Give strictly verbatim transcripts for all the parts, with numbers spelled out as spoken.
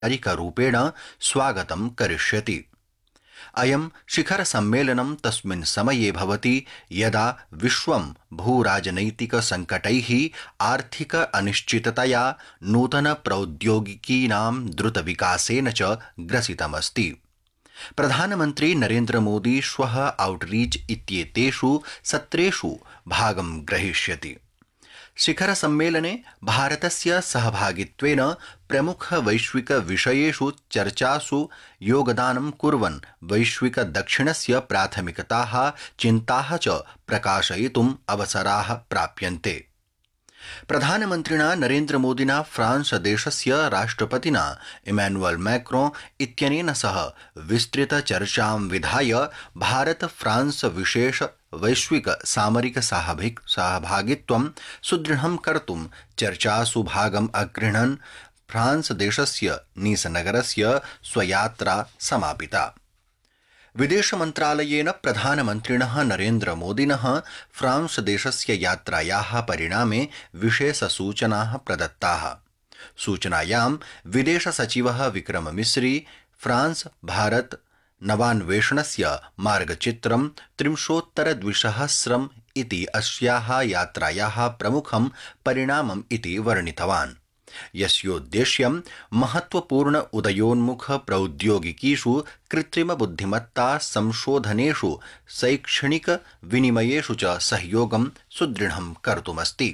औपचारिकरूपेण स्वागतं करिष्यति। अयं शिखर सम्मेलनं तस्मिन् समये भवति यदा विश्वं भूराजनैतिक संकटैः आर्थिक अनिश्चिततया नूतन प्रौद्योगिकीनां द्रुतविकासेन च ग्रसितमस्ति। प्रधानमन्त्री नरेन्द्र मोदी श्वः आउटरीच इत्येतेषु सत्रेषु भागं ग्रहीष्यति। शिखर सम्मेलने भारतस्य सहभागित्वेन प्रमुख वैश्विक विषयेषु चर्चासु योगदानं कुर्वन् वैश्विक दक्षिणस्य प्राथमिकताः चिन्ताः च प्रकाशयितुम् अवसराः प्राप्यन्ते। प्रधानमन्त्रिणा नरेन्द्र मोदिना फ्रांस देशस्य राष्ट्रपतिना इमैनुअल मैक्रों इत्यनेन सह विस्तृत चर्चां विधाय भारत फ्रांस विशेष वैश्विक सामरिक सहभागित्वं सुदृढं कर्तुं चर्चासु भागम् अगृह्णन् फ्रांस देशस्य नीस नगरस्य स्वयात्रा समापिता। विदेश मन्त्रालयेन प्रधानमन्त्रिणः नरेन्द्र मोदिनः फ्रांस देशस्य यात्रायाः परिणामे विशेषसूचनाः प्रदत्ताः। सूचनायां विदेश सचिवः विक्रम मिस्री फ्रांस भारत नवान्वेषणस्य मार्गचित्रं त्रिंशोत्तरद्विसहस्रम् इति अस्याः यात्रायाः प्रमुखं परिणामम् इति वर्णितवान्, यस्योद्देश्यं महत्वपूर्ण उदयोन्मुख प्रौद्योगिकीषु कृत्रिम बुद्धिमत्ता संशोधनेषु शैक्षणिक विनिमयेषु च सहयोगं सुदृढं कर्तुमस्ति।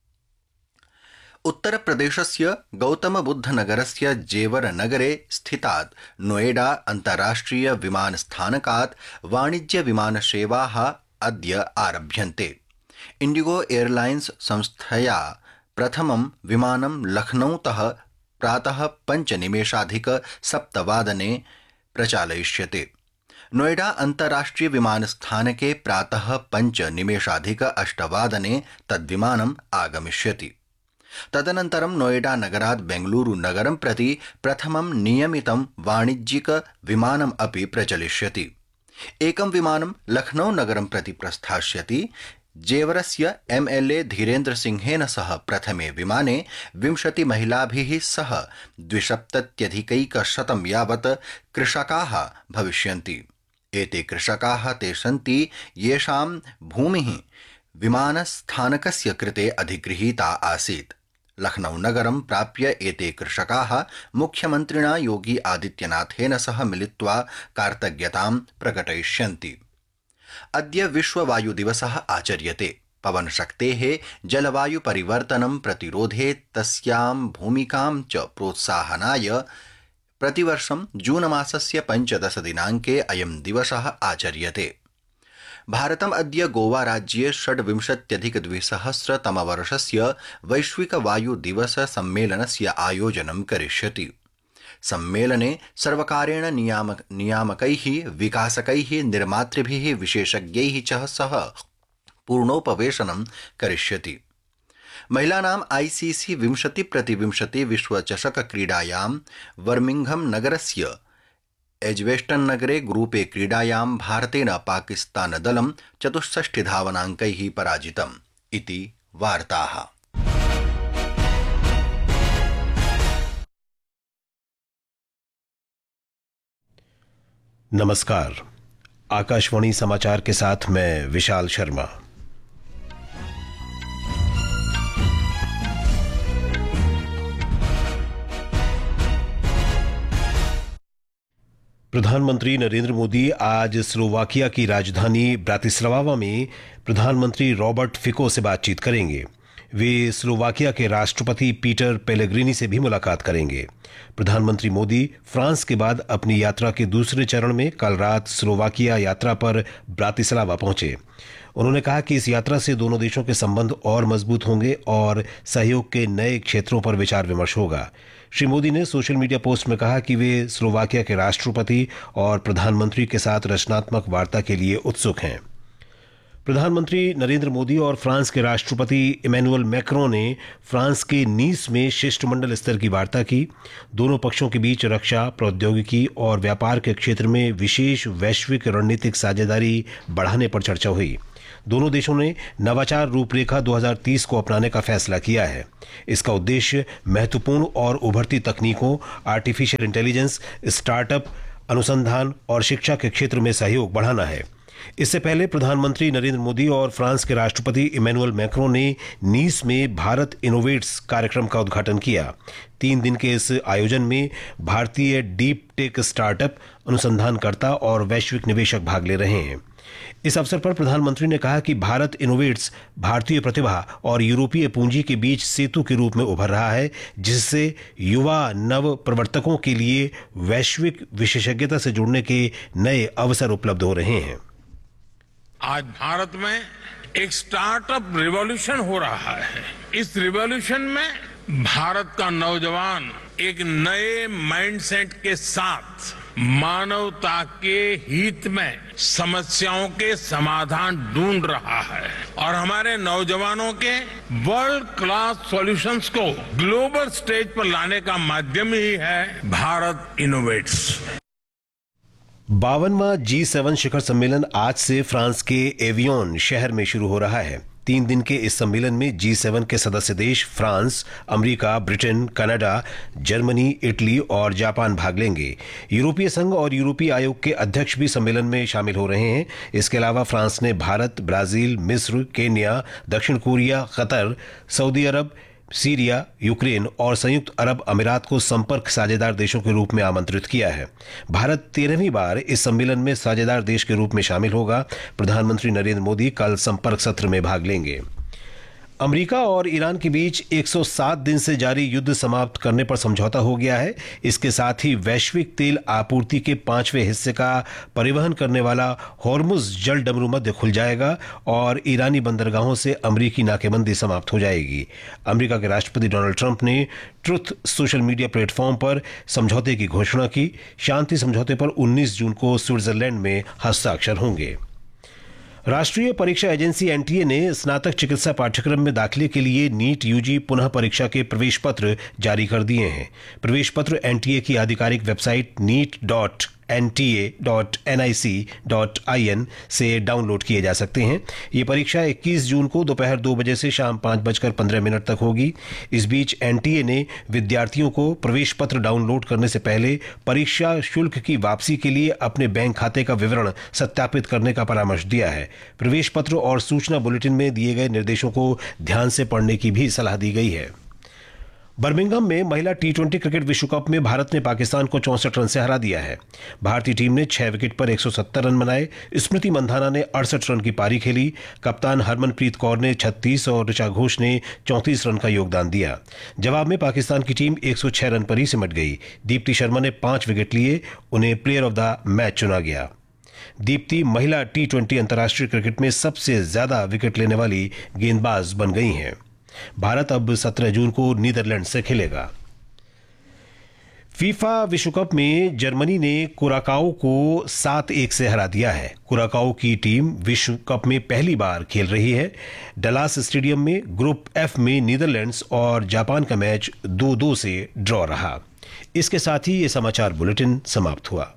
उत्तर प्रदेशस्य गौतम बुद्ध नगरस्य जेवर नगरे स्थितात् नोएडा अन्ताराष्ट्रिय विमानस्थानकात् वाणिज्य विमानसेवाः अद्य आरभ्यन्ते। इंडिगो एयरलाइन्स संस्थया प्रथमं विमानं लखनऊतः प्रातः पञ्चनिमेषाधिक सप्तवादने प्रचालयिष्यते। नोएडा अन्ताराष्ट्रिय विमानस्थानके प्रातः पञ्चनिमेषाधिक अष्टवादने तद्विमानम् आगमिष्यति। तदनन्तरं नोएडा नगरात् बेंगलुरु नगरं प्रति प्रथमं नियमितं वाणिज्यिक विमानम् अपि प्रचलिष्यति। एकं विमानं लखनऊ नगरं प्रति प्रस्थास्यति। जेवरस्य एमएलए धीरेन्द्र सिंहेन सह प्रथमे विमाने विंशति महिलाभिः सह द्विसप्तत्यधिकैकशतं यावत् कृषकाः भविष्यन्ति। एते कृषकाः ते सन्ति येषां भूमिः विमानस्थानकस्य कृते अधिगृहीता आसीत्। लखनऊ नगरं प्राप्य एते कृषकाः मुख्यमन्त्रिणा योगी आदित्यनाथेन सह मिलित्वा कार्तज्ञतां प्रकटयिष्यन्ति। अद्य विश्व वायु दिवसः आचर्यते। पवनशक्तेः जलवायु परिवर्तनं प्रतिरोधे तस्यां भूमिकां च प्रोत्साहनाय प्रतिवर्षं जून मासस्य पञ्चदश दिनाङ्के अयं दिवसः आचर्यते। भारतम् अद्य गोवा राज्ये षड्विंशत्यधिकद्विसहस्रतमवर्षस्य वैश्विक वायु दिवस सम्मेलनस्य आयोजनं करिष्यति। सम्मेलने सर्वकारेण नियामक नियामकैः विकासकैः निर्मातृभिः विशेषज्ञैः च सह पूर्णोपवेशनं करिष्यति। महिलानाम् आईसीसी विंशति प्रतिविंशति विश्वचषक क्रीडायां बर्मिंघम नगरस्य एज्वेस्टन नगरे ग्रुपे क्रीडायां भारतेन पाकिस्तान दलं चतुष्षष्टि धावनाङ्कैः पराजितम् इति वार्ताः। नमस्कार, आकाशवाणी समाचार के साथ मैं विशाल शर्मा। प्रधानमंत्री नरेंद्र मोदी आज स्लोवाकिया की राजधानी ब्रातिस्लावा में प्रधानमंत्री रॉबर्ट फिको से बातचीत करेंगे। वे स्लोवाकिया के राष्ट्रपति पीटर पेलेग्रिनी से भी मुलाकात करेंगे। प्रधानमंत्री मोदी फ्रांस के बाद अपनी यात्रा के दूसरे चरण में कल रात स्लोवाकिया यात्रा पर ब्रातिस्लावा पहुंचे। उन्होंने कहा कि इस यात्रा से दोनों देशों के संबंध और मजबूत होंगे और सहयोग के नए क्षेत्रों पर विचार विमर्श होगा। श्री मोदी ने सोशल मीडिया पोस्ट में कहा कि वे स्लोवाकिया के राष्ट्रपति और प्रधानमंत्री के साथ रचनात्मक वार्ता के लिए उत्सुक हैं। प्रधानमंत्री नरेंद्र मोदी और फ्रांस के राष्ट्रपति इमैनुअल मैक्रों ने फ्रांस के नीस में शिष्टमंडल स्तर की वार्ता की। दोनों पक्षों के बीच रक्षा, प्रौद्योगिकी और व्यापार के क्षेत्र में विशेष वैश्विक रणनीतिक साझेदारी बढ़ाने पर चर्चा हुई। दोनों देशों ने नवाचार रूपरेखा दो हज़ार तीस को अपनाने का फैसला किया है। इसका उद्देश्य महत्वपूर्ण और उभरती तकनीकों, आर्टिफिशियल इंटेलिजेंस, स्टार्टअप, अनुसंधान और शिक्षा के क्षेत्र में सहयोग बढ़ाना है। इससे पहले प्रधानमंत्री नरेंद्र मोदी और फ्रांस के राष्ट्रपति इमैनुअल मैक्रों ने नीस में भारत इनोवेट्स कार्यक्रम का उद्घाटन किया। तीन दिन के इस आयोजन में भारतीय डीप टेक स्टार्टअप, अनुसंधानकर्ता और वैश्विक निवेशक भाग ले रहे हैं। इस अवसर पर प्रधानमंत्री ने कहा कि भारत इनोवेट्स भारतीय प्रतिभा और यूरोपीय पूंजी के बीच सेतु के रूप में उभर रहा है, जिससे युवा नव प्रवर्तकों के लिए वैश्विक विशेषज्ञता से जुड़ने के नए अवसर उपलब्ध हो रहे हैं। आज भारत में एक स्टार्टअप रिवॉल्यूशन हो रहा है। इस रिवॉल्यूशन में भारत का नौजवान एक नए माइंडसेट के साथ मानवता के हित में समस्याओं के समाधान ढूंढ रहा है और हमारे नौजवानों के वर्ल्ड क्लास सॉल्यूशंस को ग्लोबल स्टेज पर लाने का माध्यम ही है भारत इनोवेट्स। बावनवां जी सेवन शिखर सम्मेलन आज से फ्रांस के एवियन शहर में शुरू हो रहा है। तीन दिन के इस सम्मेलन में जी सेवन के सदस्य देश France, America, Britain, Canada, Germany, Italy और जापान भाग लेंगे। यूरोपीय संघ और यूरोपीय आयोग के अध्यक्ष भी सम्मेलन में शामिल हो रहे हैं। इसके अलावा फ्रांस ने भारत, ब्राजील, मिस्र, केन्या, दक्षिण कोरिया, कतर, सऊदी अरब, सीरिया, यूक्रेन और संयुक्त अरब अमीरात को संपर्क साझेदार देशों के रूप में आमंत्रित किया है। भारत तेरहवीं बार इस सम्मेलन में साझेदार देश के रूप में शामिल होगा। प्रधानमंत्री नरेंद्र मोदी कल संपर्क सत्र में भाग लेंगे। अमेरिका और ईरान के बीच एक सौ सात दिन से जारी युद्ध समाप्त करने पर समझौता हो गया है। इसके साथ ही वैश्विक तेल आपूर्ति के पांचवें हिस्से का परिवहन करने वाला हॉर्मुज जल डमरू मध्य खुल जाएगा और ईरानी बंदरगाहों से अमेरिकी नाकेबंदी समाप्त हो जाएगी। अमेरिका के राष्ट्रपति डोनाल्ड ट्रंप ने ट्रुथ सोशल मीडिया प्लेटफॉर्म पर समझौते की घोषणा की। शांति समझौते पर उन्नीस जून को स्विट्जरलैंड में हस्ताक्षर होंगे। राष्ट्रीय परीक्षा एजेंसी एनटीए ने स्नातक चिकित्सा पाठ्यक्रम में दाखिले के लिए नीट यूजी पुनः परीक्षा के प्रवेश पत्र जारी कर दिए हैं। प्रवेश पत्र एनटीए की आधिकारिक website NEET dot N T A dot N I C dot I N से डाउनलोड किए जा सकते हैं। ये परीक्षा इक्कीस जून को दोपहर दो बजे से शाम पाँच बजकर पंद्रह मिनट तक होगी। इस बीच एनटीए ने विद्यार्थियों को प्रवेश पत्र डाउनलोड करने से पहले परीक्षा शुल्क की वापसी के लिए अपने बैंक खाते का विवरण सत्यापित करने का परामर्श दिया है। प्रवेश पत्र और सूचना बुलेटिन में दिए गए निर्देशों को ध्यान से पढ़ने की भी सलाह दी गई है। बर्मिंघम में महिला टी ट्वेंटी क्रिकेट विश्व कप में भारत ने पाकिस्तान को चौंसठ रन से हरा दिया है। भारतीय टीम ने छह विकेट पर एक सौ सत्तर रन बनाए। स्मृति मंधाना ने अड़सठ रन की पारी खेली। कप्तान हरमनप्रीत कौर ने छत्तीस और ऋचा घोष ने चौंतीस रन का योगदान दिया। जवाब में पाकिस्तान की टीम एक सौ छह रन पर ही सिमट गई। दीप्ति शर्मा ने पांच विकेट लिए, उन्हें प्लेयर ऑफ द मैच चुना गया। दीप्ति महिला टी ट्वेंटी अंतर्राष्ट्रीय क्रिकेट में सबसे ज्यादा विकेट लेने वाली गेंदबाज बन गई हैं। भारत अब सत्रह जून को नीदरलैंड से खेलेगा। फीफा विश्व कप में जर्मनी ने कुराकाओ को सात एक से हरा दिया है। कुराकाओ की टीम विश्व कप में पहली बार खेल रही है। डलास स्टेडियम में ग्रुप एफ में नीदरलैंड्स और जापान का मैच दो दो से ड्रॉ रहा। इसके साथ ही ये समाचार बुलेटिन समाप्त हुआ।